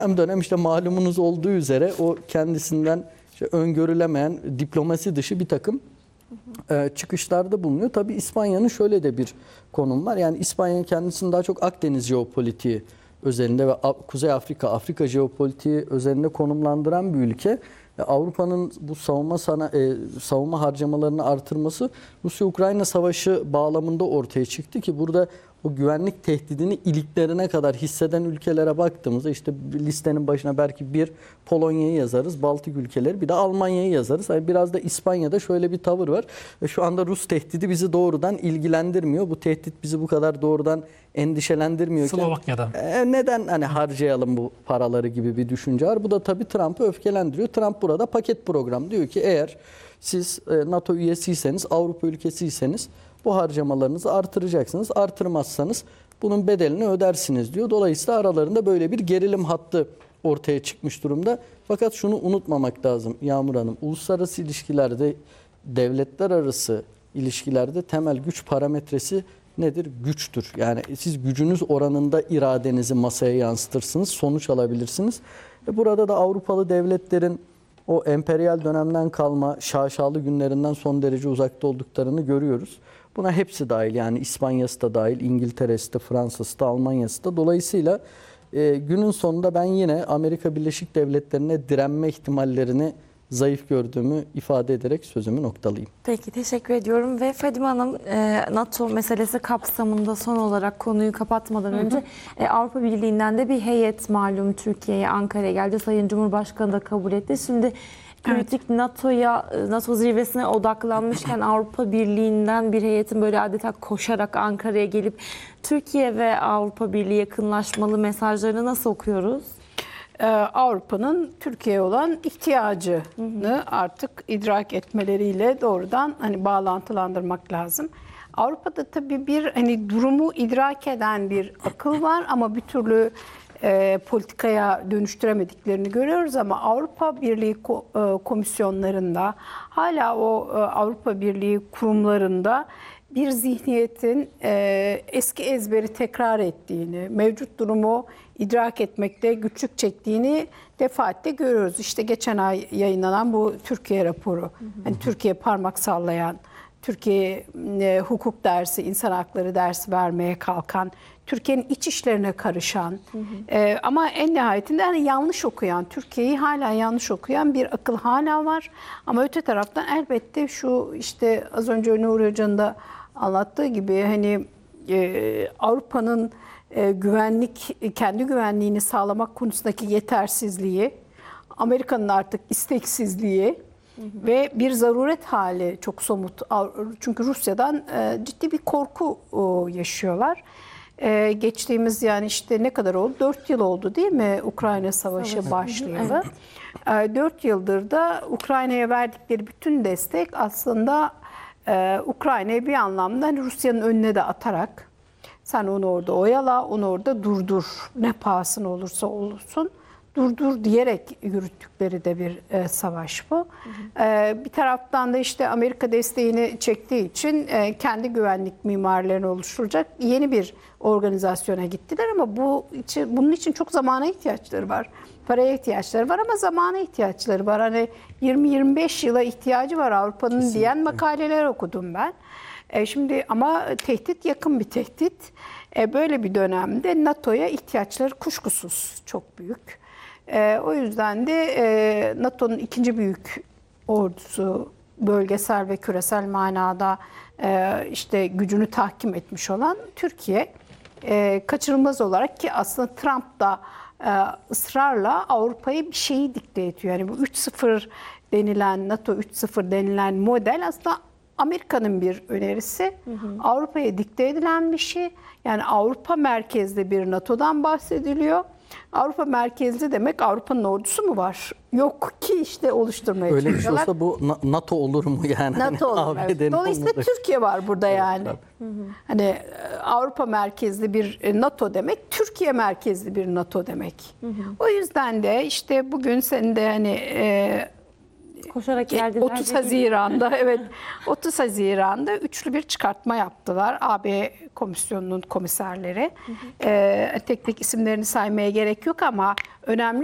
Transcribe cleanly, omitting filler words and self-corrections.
Hem dönem işte malumunuz olduğu üzere o kendisinden işte öngörülemeyen diplomasi dışı bir takım çıkışlarda bulunuyor. Tabii İspanya'nın şöyle de bir konum var. Yani İspanya kendisini daha çok Akdeniz jeopolitiği özelinde ve Kuzey Afrika, Afrika jeopolitiği özelinde konumlandıran bir ülke. Avrupa'nın bu savunma harcamalarını artırması Rusya-Ukrayna savaşı bağlamında ortaya çıktı ki burada o güvenlik tehdidini iliklerine kadar hisseden ülkelere baktığımızda işte listenin başına belki bir Polonya'yı yazarız, Baltık ülkeleri, bir de Almanya'yı yazarız. Yani biraz da İspanya'da şöyle bir tavır var. Şu anda Rus tehdidi bizi doğrudan ilgilendirmiyor. Bu tehdit bizi bu kadar doğrudan endişelendirmiyorken Slovakya'da. Neden hani harcayalım bu paraları gibi bir düşünce var. Bu da tabii Trump'ı öfkelendiriyor. Trump burada paket program diyor ki eğer siz NATO üyesiyseniz, Avrupa ülkesiyseniz bu harcamalarınızı artıracaksınız. Artırmazsanız bunun bedelini ödersiniz diyor. Dolayısıyla aralarında böyle bir gerilim hattı ortaya çıkmış durumda. Fakat şunu unutmamak lazım Yağmur Hanım. Uluslararası ilişkilerde, devletler arası ilişkilerde temel güç parametresi nedir? Güçtür. Yani siz gücünüz oranında iradenizi masaya yansıtırsınız, sonuç alabilirsiniz. Burada da Avrupalı devletlerin o emperyal dönemden kalma şaşalı günlerinden son derece uzakta olduklarını görüyoruz. Buna hepsi dahil, yani İspanya'sı da dahil, İngiltere'si de, Fransa'sı da, Almanya'sı da. Dolayısıyla günün sonunda ben yine Amerika Birleşik Devletleri'ne direnme ihtimallerini zayıf gördüğümü ifade ederek sözümü noktalayayım. Peki, teşekkür ediyorum. Ve Fadime Hanım, NATO meselesi kapsamında son olarak konuyu kapatmadan önce Avrupa Birliği'nden de bir heyet malum Türkiye'ye, Ankara'ya geldi. Sayın Cumhurbaşkanı da kabul etti. Şimdi kritik NATO zirvesine odaklanmışken Avrupa Birliği'nden bir heyetin böyle adeta koşarak Ankara'ya gelip Türkiye ve Avrupa Birliği yakınlaşmalı mesajlarını nasıl okuyoruz? Avrupa'nın Türkiye'ye olan ihtiyacını artık idrak etmeleriyle doğrudan hani bağlantılandırmak lazım. Avrupa'da tabii bir hani durumu idrak eden bir akıl var ama bir türlü politikaya dönüştüremediklerini görüyoruz ama Avrupa Birliği komisyonlarında hala o Avrupa Birliği kurumlarında bir zihniyetin eski ezberi tekrar ettiğini, mevcut durumu idrak etmekte güçlük çektiğini defaatle görüyoruz. İşte geçen ay yayınlanan bu Türkiye raporu, yani Türkiye parmak sallayan, Türkiye hukuk dersi, insan hakları dersi vermeye kalkan, Türkiye'nin iç işlerine karışan ama en nihayetinde yani yanlış okuyan, Türkiye'yi hala yanlış okuyan bir akıl hala var. Ama öte taraftan elbette şu işte az önce Nuri Hoca'nın da anlattığı gibi hani Avrupa'nın kendi güvenliğini sağlamak konusundaki yetersizliği, Amerika'nın artık isteksizliği ve bir zaruret hali çok somut. Çünkü Rusya'dan ciddi bir korku yaşıyorlar. Geçtiğimiz yani işte ne kadar oldu? 4 yıl oldu değil mi Ukrayna Savaşı başlayalı? Evet. 4 yıldır da Ukrayna'ya verdikleri bütün destek aslında Ukrayna'yı bir anlamda hani Rusya'nın önüne de atarak sen onu orada oyala, onu orada durdur. Ne pahasına olursa olsun durdur diyerek yürüttükleri de bir savaş bu. Bir taraftan da işte Amerika desteğini çektiği için kendi güvenlik mimarlarını oluşturacak yeni bir organizasyona gittiler ama bunun için çok zamana ihtiyaçları var. Paraya ihtiyaçları var ama zamana ihtiyaçları var. Hani 20-25 yıla ihtiyacı var Avrupa'nın diyen makaleler okudum ben. Şimdi ama tehdit yakın bir tehdit. Böyle bir dönemde NATO'ya ihtiyaçları kuşkusuz çok büyük. O yüzden de NATO'nun ikinci büyük ordusu bölgesel ve küresel manada işte gücünü tahkim etmiş olan Türkiye kaçınılmaz olarak ki aslında Trump da ısrarla Avrupa'ya bir şeyi dikte ediyor. Yani bu 3.0 denilen NATO 3.0 denilen model aslında Amerika'nın bir önerisi. Avrupa'ya dikte edilen bir şey. Yani Avrupa merkezli bir NATO'dan bahsediliyor. Avrupa merkezli demek Avrupa'nın ordusu mu var? Yok ki işte oluşturmaya Öyle çalışıyorlar. bir şey olsa bu NATO olur mu yani? NATO olur. Evet. Dolayısıyla Türkiye var burada yani. Hani Avrupa merkezli bir NATO demek, Türkiye merkezli bir NATO demek. O yüzden de işte bugün senin de hani Koşarak geldiler. 30 Haziran'da evet 30 Haziran'da üçlü bir çıkartma yaptılar AB komisyonunun komiserleri. Tek tek isimlerini saymaya gerek yok ama önemli